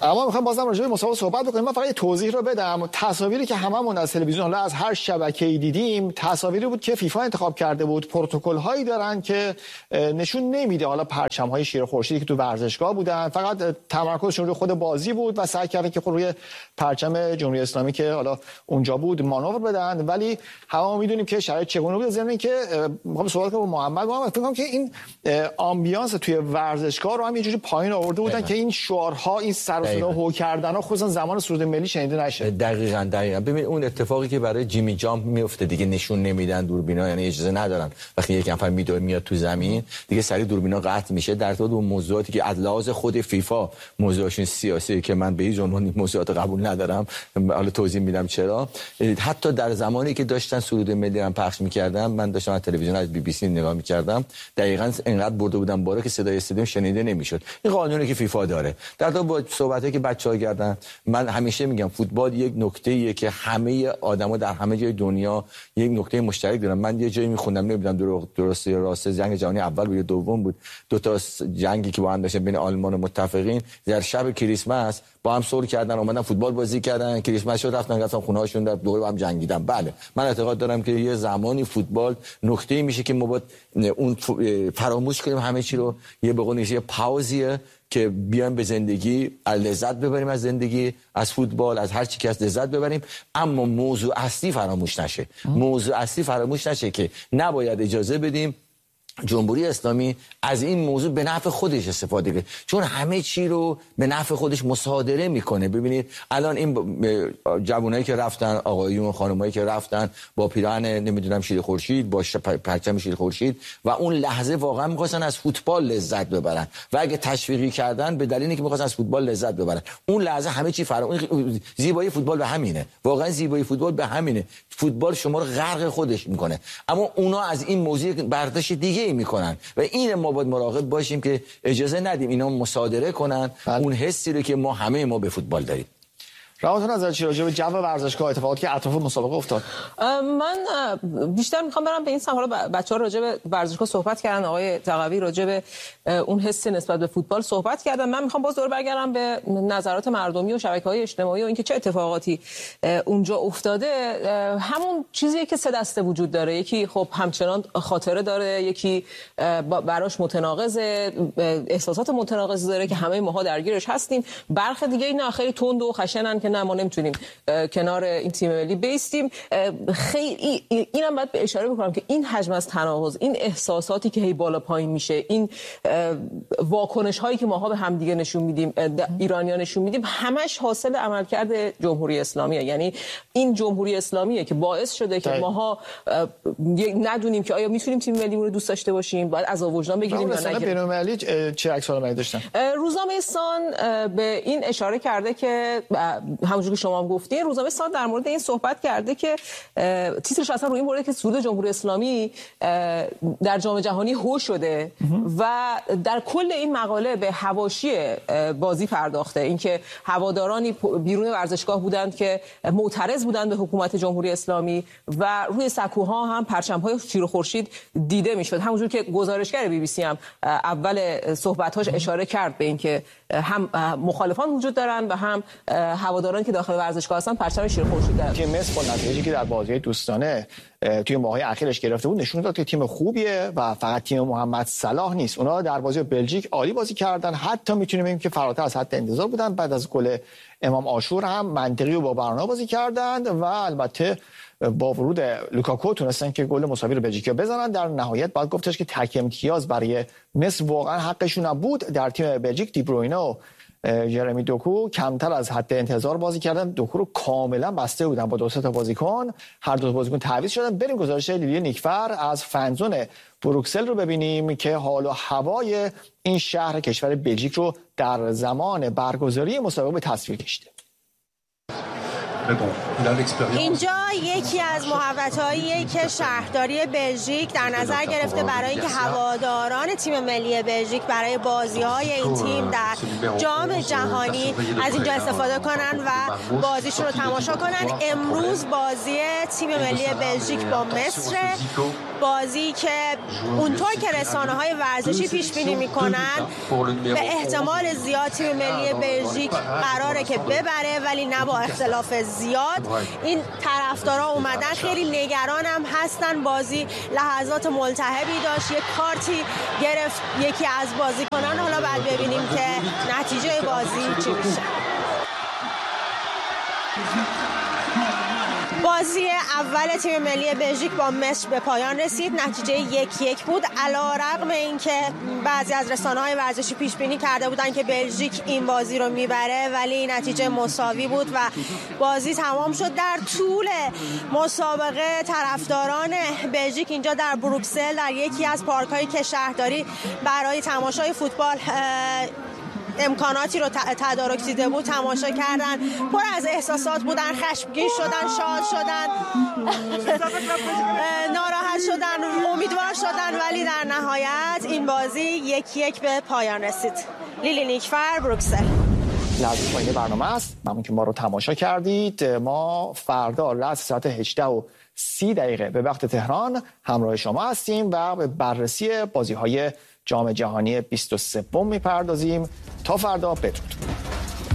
اما میخوام بازم راجع به مسابقه صحبت بکنیم. من فقط توضیح رو بدم. تصاویری که هممون از تلویزیون حالا از هر شبکه‌ای دیدیم تصاویری بود که فیفا انتخاب کرده بود. پروتکل هایی دارن که نشون نمیده حالا پرچم های شیر خورشیدی که تو ورزشگاه بودن، فقط تمرکزشون روی خود بازی بود و سعی کردن که خود روی پرچم جمهوری اسلامی که حالا اونجا بود مانور بدن. ولی همه میدونیم که شرایط چگونه بود. ضمن اینکه میخوام صحبت کنم با محمد فکر کنم که این آمبیانس توی ورزشگاه رو هم یه جوری پایین آورده بودن که این شعارها، این سر و صدا هو کردنها خصوصا زمان سرود ملی شنیده نشه. دقیقاً ببین اون اتفاقی که برای جیمی جامپ میفته دیگه، نشون نمیدن دوربینا، یعنی اجازه ندارن وقتی یک نفر میاد تو زمین دیگه سریع دوربینا قطع میشه. در ارتباط با موضوعاتی که از لحاظ خود فیفا موضوعشون سیاسی که من به هیچ عنوان این موضوعات قبول ندارم، حالا توضیح میدم چرا. حتی در زمانی که داشتن سرود ملی رو پخش میکردن، من داشتم از تلویزیون از BBC نگاه میکردم، دقیقاً اینقدر برده بودن بالا که صدای استادیوم شنیده نمیشد. این قانونی که فیفا داره. در ارتباط با صحبتی که بچه‌ها کردن، من همیشه میگم فوتبال یک نکته‌ایه که همه آدما در همه جای دنیا یک نکته مشترک دارن. من یه جایی میخوندم نمیدونم درسته یا راسته، جنگ جهانی اول بود یا دوم بود، دو تا جنگی که با هم داشتن بین آلمان و متفقین در شب کریسمس با هم صلح کردن، اومدن فوتبال بازی کردن، کریسمس شد رفتن خونه هاشون، در دوره با هم جنگیدن. بله من اعتقاد دارم که یه زمانی فوتبال نکته‌ای میشه که ما باید اون فراموش کنیم همه چی رو، یه به قول یه پاوزیه که بیان به زندگی لذت ببریم، از زندگی، از فوتبال، از هر چی که از لذت ببریم، اما موضوع اصلی فراموش نشه. موضوع اصلی فراموش نشه که نباید اجازه بدیم جمهوری اسلامی از این موضوع به نفع خودش استفاده کنه، چون همه چی رو به نفع خودش مصادره میکنه. ببینید الان این جوانایی که رفتن، آقایون و خانمایی که رفتن با پیراهن نمیدونم شیر خورشید، با پرچم شیر خورشید، و اون لحظه واقعا میخواستن از فوتبال لذت ببرن و اگه تشویقی کردن به دلیلی که میخواستن از فوتبال لذت ببرن، اون لحظه همه چی زیبایی فوتبال به همینه. واقعا زیبایی فوتبال به همینه. فوتبال شما رو غرق خودش میکنه، اما اونا از این موضوع برداشت دیگه میکنن و این ما باید مراقب باشیم که اجازه ندیم اینا مصادره کنن اون حسی رو که همه ما به فوتبال داریم. روانتون نظر چی راجع به جو ورزشگاه، اتفاقاتی که اطراف مسابقه افتاد؟ من بیشتر میخوام برم به این سمت. حالا بچه‌ها راجع به ورزشگاه صحبت کردن، آقای تقوی راجع به اون حس نسبت به فوتبال صحبت کردن. من میخوام باز دوباره برگردم به نظرات مردمی و شبکه‌های اجتماعی و اینکه چه اتفاقاتی اونجا افتاده. همون چیزیه که سه دسته وجود داره. یکی خب همچنان خاطره داره، یکی براش متناقضه، احساسات متناقض داره که همه ماها درگیرش هستیم. برخی دیگه اینا خیلی تند و خشنن که نه ما نمیتونیم کنار این تیم ملی بیستیم. خیلی اینم باید به اشاره بکنم که این حجم از تناقض، این احساساتی که هی بالا پایین میشه، این واکنش هایی که ماها به هم دیگه نشون میدیم، ایرانیان نشون میدیم، همش حاصل عملکرد جمهوری اسلامیه. یعنی این جمهوری اسلامیه که باعث شده که ماها ندونیم که آیا میتونیم تیم ملیمون رو دوست داشته باشیم، باید عذاب وجدان بگیریم یا نه. بین‌المللی چه عکس‌العملی داشتن؟ روزنامه سان به این اشاره کرده که همونجوری که شما هم گفتین، روزنامه سان در مورد این صحبت کرده که تیترش اصلا روی این برده که سرود جمهوری اسلامی در جام جهانی هو شده و در کل این مقاله به حواشی بازی پرداخته. اینکه هوادارانی بیرون ورزشگاه بودند که معترض بودند به حکومت جمهوری اسلامی و روی سکوها هم پرچم‌های شیر و خورشید دیده میشد. همونجور که گزارشگر BBC هم اول صحبت‌هاش اشاره کرد به اینکه هم مخالفان وجود دارن و هم هواداران که داخل ورزشگاه هستن پرچم شیر خورشید دارن. تیم مصر با نتایجی که در بازی دوستانه توی ماه‌های اخیرش گرفته بود نشون داد که تیم خوبیه و فقط تیم محمد صلاح نیست. اونا در بازی بلژیک عالی بازی کردن، حتی میتونیم بگیم که فراتر از حد انتظار بودن. بعد از گل امام عاشور هم منطقی و با برنامه بازی کردند و البته با ورود لوکاکو تونستن که گل مساوی رو بلژیکیا بزنن. در نهایت باید گفتش که تک امتیاز برای مصر واقعا حقشون نبود. در تیم بلژیک دی بروینه و جرمی دوکو کمتر از حد انتظار بازی کردن. دوکو رو کاملا بسته بودن با دو تا بازیکن، هر دو بازیکن تعویض شدن. بریم گزارش لیلی نیکفر از فنزون بروکسل رو ببینیم که حال و هوای این شهر کشور بلژیک رو در زمان برگزاری مسابقه به تصویر کشیده. اینجا یکی از محوطه‌هاییه که شهرداری بلژیک در نظر گرفته برای اینکه هواداران تیم ملی بلژیک برای بازی‌های این تیم در جام جهانی از اینجا استفاده کنن و بازیشون رو تماشا کنن. امروز بازی تیم ملی بلژیک با مصر، بازی که اونطور که رسانه‌های ورزشی پیش بینی میکنن به احتمال زیاد تیم ملی بلژیک قراره که ببره، ولی نه با اختلاف زیاد. این طرفدارا اومدن، خیلی نگران هم هستن. بازی لحظات ملتهبی داشت، یک کارتی گرفت یکی از بازیکنان. حالا بعد ببینیم که نتیجه بازی چی میشه. بازی اول تیم ملی بلژیک با مصر به پایان رسید. نتیجه 1-1 بود. علیرغم اینکه بعضی از رسانه‌های ورزشی پیش بینی کرده بودن که بلژیک این بازی رو میبره، ولی نتیجه مساوی بود و بازی تمام شد. در طول مسابقه طرفداران بلژیک اینجا در بروکسل در یکی از پارک‌های که شهرداری برای تماشای فوتبال امکاناتی رو تدارک دیده بود تماشا کردن. پر از احساسات بودن، خشمگین شدن، شاد شدن، ناراحت شدن، امیدوار شدن، ولی در نهایت این بازی 1-1 به پایان رسید. لیلی نیکفر، بروکسل. لحظه پایین برنامه است. ممنون که ما رو تماشا کردید. ما فردا رأس ساعت 18:30 به وقت تهران همراه شما هستیم و به بررسی بازی‌های جام جهانی 23 میپردازیم. تا فردا، بدرود.